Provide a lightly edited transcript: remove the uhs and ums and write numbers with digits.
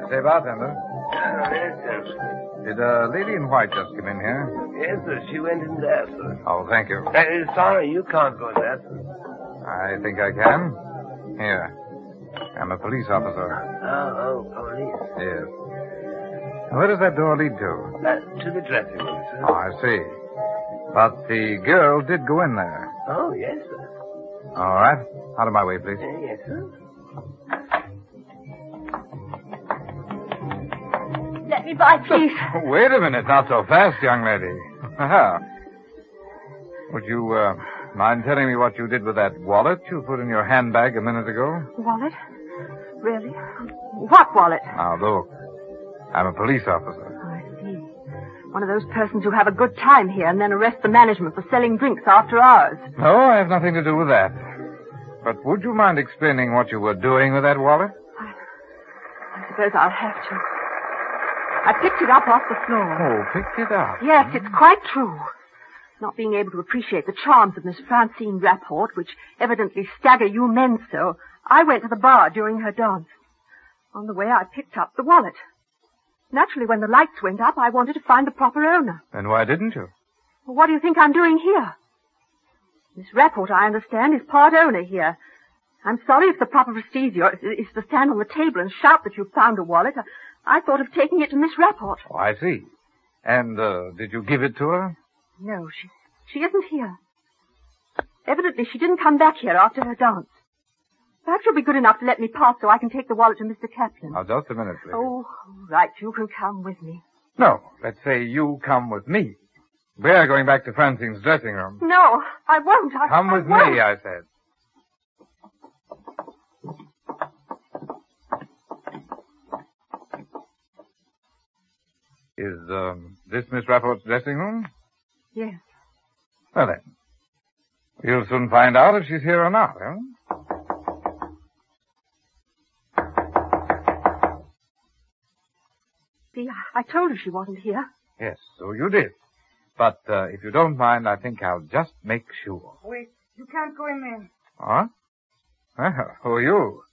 Say, bartender, Yes, sir. did a lady in white just come in here? Yes, sir. She went in there, sir. Oh, thank you. Sorry, you can't go in there, sir. I think I can. Here. I'm a police officer. Oh, police. Yes. Where does that door lead to? To the dressing room, sir. Oh, I see. But the girl did go in there. Oh, yes, sir. All right. Out of my way, please. Yes, sir. Let me by, please. Wait a minute. Not so fast, young lady. Would you mind telling me what you did with that wallet you put in your handbag a minute ago? Wallet? Really? What wallet? Now, look. I'm a police officer. I see. One of those persons who have a good time here and then arrest the management for selling drinks after hours. No, I have nothing to do with that. But would you mind explaining what you were doing with that wallet? I suppose I'll have to. I picked it up off the floor. Oh, picked it up. Yes, it's quite true. Not being able to appreciate the charms of Miss Francine Rapport, which evidently stagger you men so, I went to the bar during her dance. On the way, I picked up the wallet. Naturally, when the lights went up, I wanted to find the proper owner. Then why didn't you? Well, what do you think I'm doing here? Miss Rapport, I understand, is part owner here. I'm sorry if the proper procedure is to stand on the table and shout that you've found a wallet. I thought of taking it to Miss Rapport. Oh, I see. And, did you give it to her? No, she isn't here. Evidently, she didn't come back here after her dance. Perhaps you'll be good enough to let me pass so I can take the wallet to Mr. Kaplan. Now, just a minute, please. Oh, right. You can come with me. No, let's say you come with me. We're going back to Francine's dressing room. No, I won't. Come with won't. me, I said. Is, this Miss Rapport's dressing room? Yes. Well, then. We'll soon find out if she's here or not, huh? See, I told her she wasn't here. Yes, so you did. But, if you don't mind, I think I'll just make sure. Wait, you can't go in there. Huh? Well, who are you?